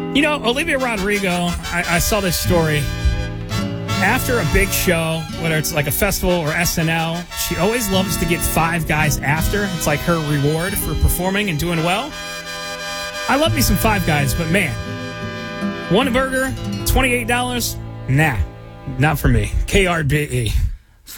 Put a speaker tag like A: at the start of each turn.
A: You know, Olivia Rodrigo, I saw this story. After a big show, whether it's like a festival or SNL, she always loves to get five guys after. It's like her reward for performing and doing well. I love me some Five Guys, but man, one burger, $28? Nah, not for me. KRBE.